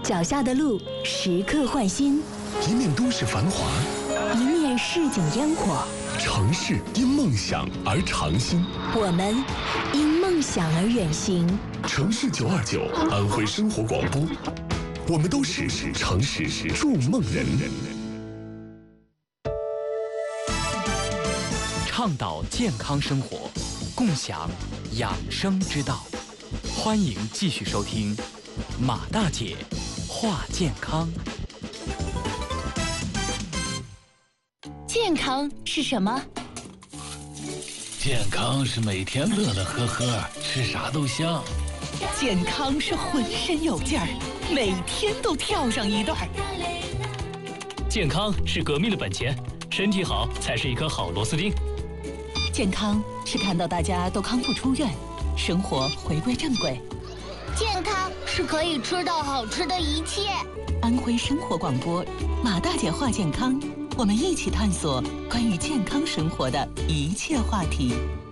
脚下的路时刻换新， 一面都市繁华， 一面市井烟火。 城市因梦想而长新， 我们因梦想而远行。 城市929安徽生活广播，我们都是城市筑梦人。 倡导健康生活，共享养生之道。欢迎继续收听马大姐话健康。 健康是什么？ 健康是每天乐乐呵呵，吃啥都香。 健康是浑身有劲儿，每天都跳上一段。 健康是革命的本钱，身体好才是一颗好螺丝钉。 健康是看到大家都康复出院，生活回归正轨。 健康是可以吃到好吃的一切。 安徽生活广播，马大姐话健康，我们一起探索关于健康生活的一切话题。